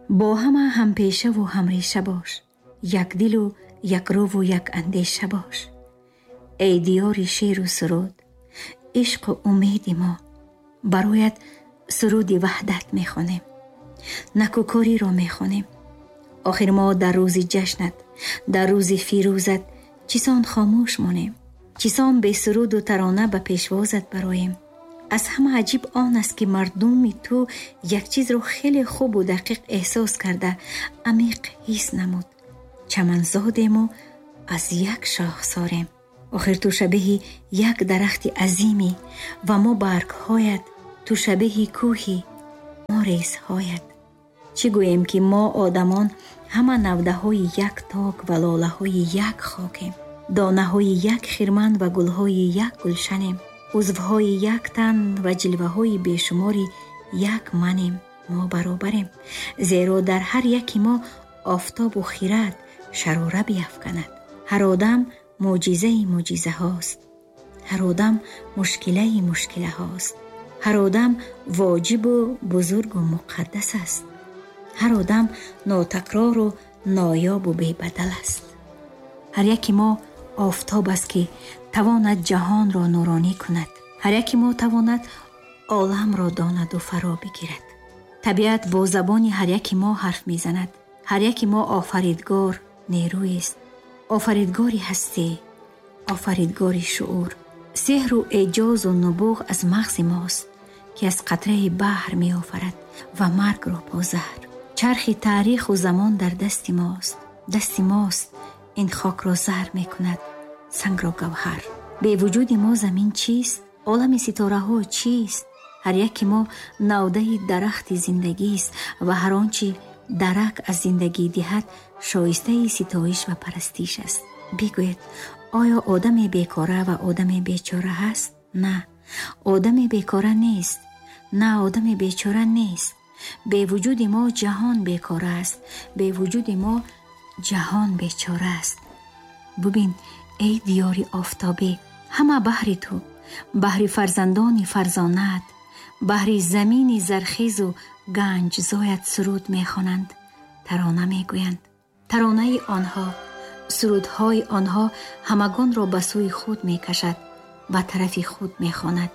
با همه هم پیشه و هم ریشه باش، یک دل و یک رو و یک اندیشه باش. ای دیار شعر و سرود، عشق و امید ما، برایت سرود وحدت میخونیم، نکوکاری را میخونیم. آخر ما در روز جشنت، در روز فیروزت چیسان خاموش مانیم، چیسان به سرود و ترانه به پیشوازت برایم. از همه عجیب آن است که مردم تو یک چیز رو خیلی خوب و دقیق احساس کرده، عمیق حس نمود. چمنزادیم و از یک شاخساریم. آخر تو شبیه یک درخت عظیمی و ما برگهایت، تو شبیه کوهی، ما ریزهایت. چی گوییم که ما آدمان همه نوده های یک تاک و لاله های یک خاکیم، دانه های یک خرمن و گل های یک گلشنیم، عضوهای یک تن و جلوه های بیشماری یک منیم. ما برابریم، زیرا در هر یکی ما آفتاب و خیرات شراره بیفکند. هر آدم معجزه هاست، هر آدم مشکله هاست، هر آدم واجب و بزرگ و مقدس است، هر آدم ناتکرار و نایاب و بی‌بدل است. هر یکی ما آفتاب است که تواند جهان را نورانی کند. هر یکی ما تواند عالم را داند و فرا بگیرد. طبیعت با زبان هر یکی ما حرف میزند. هر یکی ما آفریدگار نیروی است، آفریدگاری هستی، آفریدگاری شعور. سحر و اعجاز و نبوغ از مغز ماست که از قطره بحر می آفرد و مرگ را پازهر. چرخ تاریخ و زمان در دست ماست، دست ماست این خاک را زهر می کند، سنگ را گوهر. به وجود ما زمین چیست؟ عالم ستاره ها چیست؟ هر یکی ما نوده درخت زندگی است و هر آنچه درک از زندگی دهد شایسته ستایش و پرستش است. بگوید آیا آدم بیکاره و آدم بیچاره هست؟ نه، آدم بیکاره نیست، نه آدم بیچاره نیست. به وجود ما جهان بیکاره است، به وجود ما جهان بیچاره است. ببین ای دیاری آفتابی، همه بحر تو، بحر فرزندان فرزانت، بحر زمین زرخیز و گنج زایت سرود میخوانند، ترانه میگویند. ترانه آنها، سرودهای آنها همگان را به سوی خود میکشد، به طرف خود میخواند.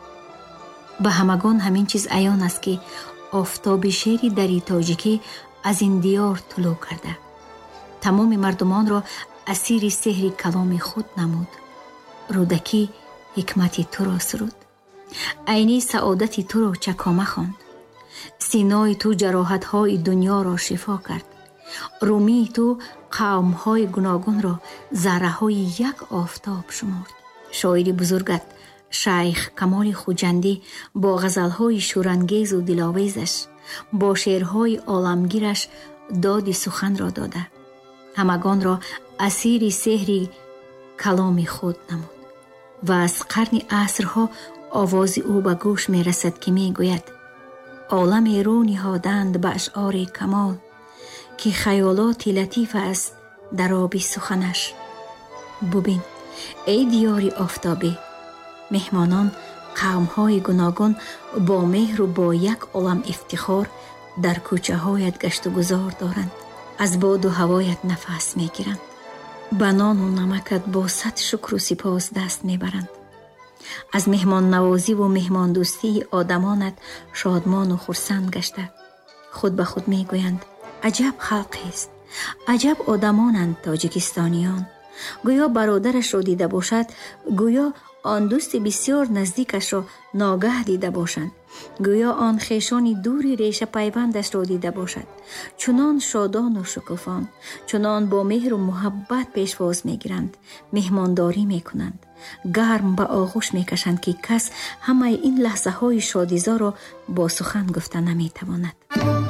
به همگان همین چیز عیان است که آفتاب شیری دری تاجیکی از این دیار طلوع کرده. تمام مردمان را اسیر سحر کلام خود نمود. رودکی حکمت تو را سرود، عینی سعادت تو را چکامه خواند. سینای تو جراحت‌های دنیا را شفا کرد. رومی تو قوم‌های گوناگون را ذره‌های یک آفتاب شمرد. شاعر بزرگت شیخ کمال خوجندی با غزل‌های شورانگیز و دلاویزش، با شعرهای عالمگیرش داد سخن را داده، همگان را اسیر سحر کلام خود نمود. و از قرن عصرها آواز او به گوش می رسد که می گوید عالم رو نهادند به اشعار کمال، که خیالات لطیف است در آب سخنش. ببین ای دیاری آفتابی، مهمانان قوم‌های گوناگون با مهر و با یک عالم افتخار در کوچه هایت گشت و گذار دارند. از باد و هوایت نفس می گیرند. به نان و نمکت با صد شکر و سپاس دست می برند. از مهمان نوازی و مهمان دوستی آدمانت شادمان و خرسند گشته خود به خود می گویند عجب خلقی است، عجب آدمانند تاجیکستانیان. گویا برادرش را دیده باشد، گویا آن دوست بسیار نزدیکش را ناگه دیده باشند، گویا آن خویشان دوری ریشه پیوندش را دیده باشد. چنان شادان و شکوفان، چنان با مهر و محبت پیشواز میگیرند، مهمانداری میکنند، گرم به آغوش میکشند که کس همه این لحظه های شادیزا را با سخن گفته نمیتواند.